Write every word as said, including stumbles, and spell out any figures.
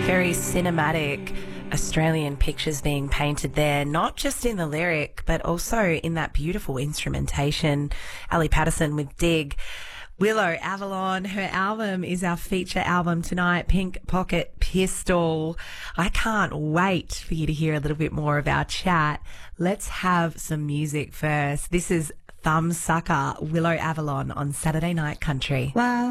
Very cinematic Australian pictures being painted there, not just in the lyric, but also in that beautiful instrumentation. Ali Patterson with Dig. Willow Avalon, her album is our feature album tonight, Pink Pocket Pistol. I can't wait for you to hear a little bit more of our chat. Let's have some music first. This is Thumbsucker, Willow Avalon on Saturday Night Country. Wow.